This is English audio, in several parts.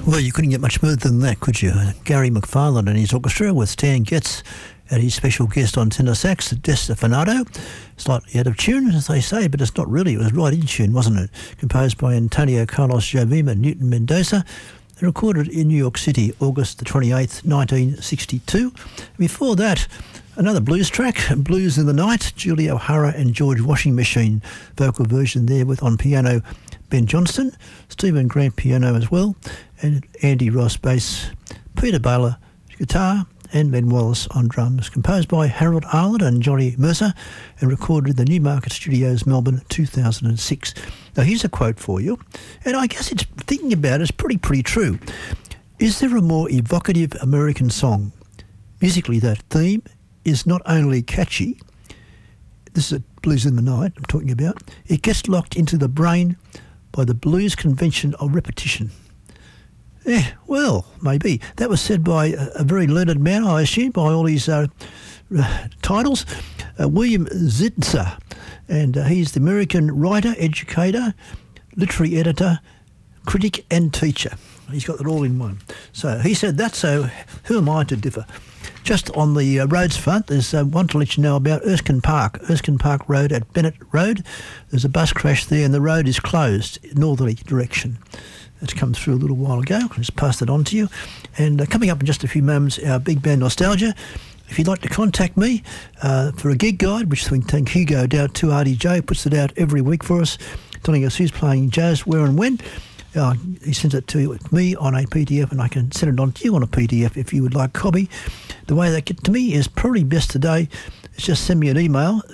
Well, you couldn't get much smoother than that, could you? Gary McFarlane and his orchestra with Stan Getz and his special guest on tenor sax, Des Stefano. Slightly out of tune, as they say, but it's not really. It was right in tune, wasn't it? Composed by Antonio Carlos Jobim and Newton Mendoza. And recorded in New York City, August the 28th, 1962. Before that, another blues track, Blues in the Night, Julie O'Hara and George Washing Machine. Vocal version there with on piano Ben Johnston, Stephen Grant piano as well, and Andy Ross bass, Peter Baylor guitar, and Ben Wallace on drums. Composed by Harold Arlen and Johnny Mercer and recorded in the Newmarket Studios, Melbourne, 2006. Now here's a quote for you, and I guess it's thinking about it, it's pretty true. Is there a more evocative American song? Musically, that theme is not only catchy, this is a Blues in the Night I'm talking about, it gets locked into the brain by the blues convention of repetition. Yeah, well, maybe. That was said by a very learned man, I assume, by all his titles, William Zitzer. And he's the American writer, educator, literary editor, critic and teacher. He's got it all in one. So he said that, so who am I to differ? Just on the roads front, there's one to let you know about Erskine Park Road at Bennett Road. There's a bus crash there and the road is closed, northerly direction. That's come through a little while ago. I'll just pass that on to you. And coming up in just a few moments, our Big Band Nostalgia. If you'd like to contact me for a gig guide, which we take Hugo down to RDJ, puts it out every week for us, telling us who's playing jazz, where and when. He sends it to me on a PDF and I can send it on to you on a PDF if you would like a copy. The way they get to me is probably best today is just send me an email,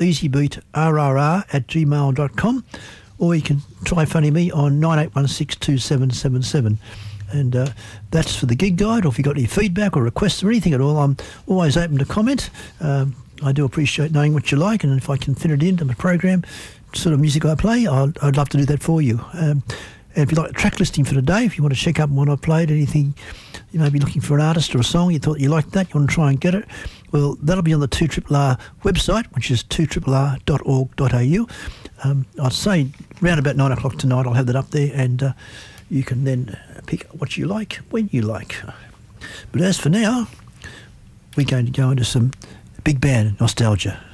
easybeatrrr@gmail.com, or you can try phoning me on 98162777. And that's for the gig guide, or if you've got any feedback or requests or anything at all, I'm always open to comment. I do appreciate knowing what you like, and if I can fit it into my program, sort of music I play, I'd love to do that for you. And if you'd like a track listing for today, if you want to check up on what I played, anything, you may be looking for an artist or a song, you thought you liked that, you want to try and get it, well, that'll be on the 2RRR website, which is 2RRR.org.au. I'd say around about 9 o'clock tonight I'll have that up there, and you can then pick what you like when you like. But as for now, we're going to go into some big band nostalgia.